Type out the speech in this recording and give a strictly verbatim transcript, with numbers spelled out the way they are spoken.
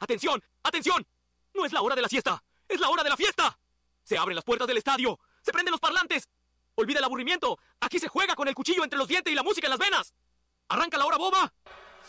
¡Atención! ¡Atención! No es la hora de la siesta, es la hora de la fiesta. Se abren las puertas del estadio, se prenden los parlantes. Olvida el aburrimiento, aquí se juega con el cuchillo entre los dientes y la música en las venas. Arranca la hora boba.